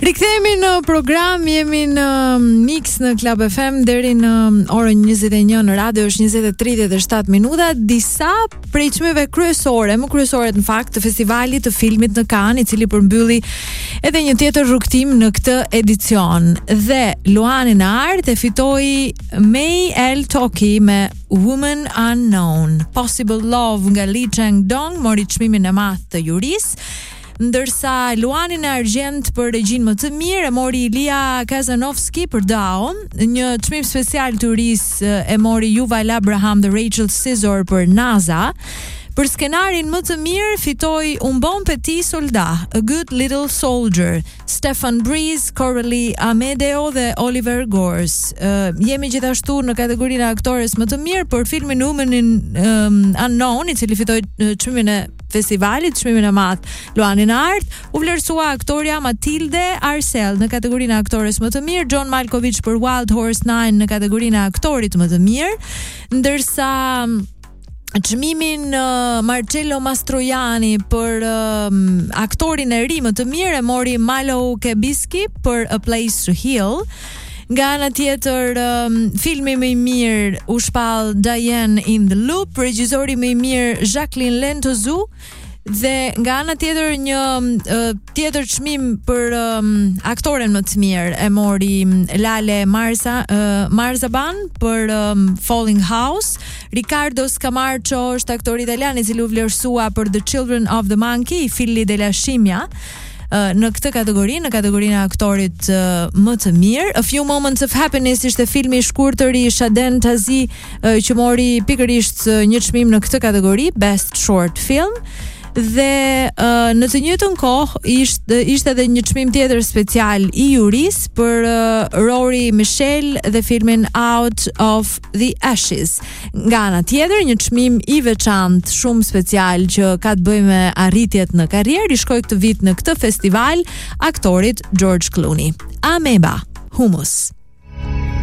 Rikthehemi në program, jemi në Mix në Club FM deri në orën 21 në radio, është 20:37 minuta. Disa prej çmeve kryesore, më kryesoret në fakt, të festivalit të filmit në Cannes, i cili përmbylli edhe një tjetër rrugtim në këtë edicion. Dhe Luanin e Art e fitoi May El Toki me Woman Unknown. Possible Love nga Lee Chang-dong mori çmimin e madh të jurisë, ndërsa Luanin e Argjent për regjin më të mirë e mori Ilia Kazanovski për Dao. Një çmim special të jurisë e mori Yuval Abraham dhe Rachel Sizor për Naza. Për skenarin më të mirë fitoi Un Bon Petit Soldat, A Good Little Soldier, Stefan Breeze, Coralie Amedeo dhe Oliver Gors. Jemi gjithashtu në kategorinë e aktores më të mirë për filmin Woman Unknown, i cili fitoi çmimin e festivalit, çmimin e madh Luanin e Art. U vlerësua aktoria Matilde Arcel në kategorinë e aktores më të mirë, John Malkovich për Wild Horse 9 në kategorinë e aktorit më të mirë, ndërsa çmimin Marcello Mastroianni për aktorin e ri më të mirë e mori Malo Kebiski për A Place to Heal. Nga ana tjetër, filmi më i mirë u shpall Diane in the Loop, regjizori më i mirë Jacqueline Lentozu, dhe nga ana tjetër një tjetër çmim për aktoren më të mirë e mori Lale Marzaban për Falling House. Riccardo Scamarcio është aktor italian i cili u vlerësua për The Children of the Monkey, i Filli della Scimmia. Në këtë kategori, në kategorinë e aktorit më të mirë. A Few Moments of Happiness ishte filmi i shkurtër i Shaden Tazi që mori pikërisht një çmim në këtë kategori, Best Short Film. Dhe në të njëjtën kohë ishte edhe një çmim tjetër special i juris për Rory Michelle dhe filmin Out of the Ashes. Nga ana tjetër, një çmim i veçantë, shumë special që ka të bëjë me arritjet në karrierë, i shkoi këtë vit në këtë festival aktorit George Clooney. Ameba, Hummus.